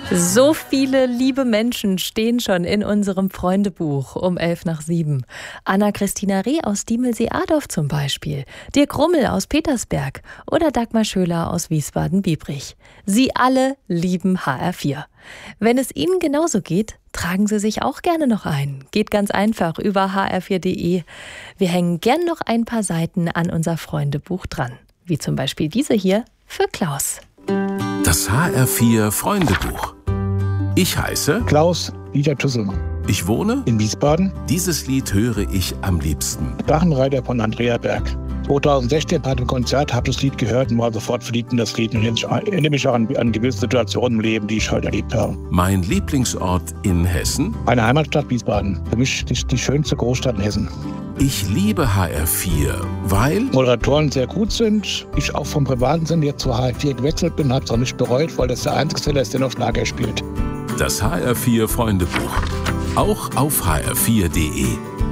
So viele liebe Menschen stehen schon in unserem Freundebuch um 7:11. Anna-Christina Reh aus Diemelsee-Adorf zum Beispiel, Dirk Rummel aus Petersberg oder Dagmar Schöler aus Wiesbaden-Biebrich. Sie alle lieben HR4. Wenn es Ihnen genauso geht, tragen Sie sich auch gerne noch ein. Geht ganz einfach über hr4.de. Wir hängen gern noch ein paar Seiten an unser Freundebuch dran. Wie zum Beispiel diese hier für Klaus. Das HR4 Freundebuch. Ich heiße Klaus Dieter Tusselmann. Ich wohne In Wiesbaden. Dieses Lied höre ich am liebsten. Drachenreiter von Andrea Berg. 2016 bei dem Konzert habe ich das Lied gehört und war sofort verliebt in das Lied. Und ich erinnere mich auch an gewisse Situationen im Leben, die ich heute erlebt habe. Mein Lieblingsort in Hessen. Meine Heimatstadt Wiesbaden. Für mich die schönste Großstadt in Hessen. Ich liebe HR4, weil Moderatoren sehr gut sind. Ich auch vom privaten Sinn jetzt zu HR4 gewechselt bin, habe es auch nicht bereut, weil das der einzige Sender ist, der noch Schlager spielt. das HR4 Freundebuch. Auch auf hr4.de.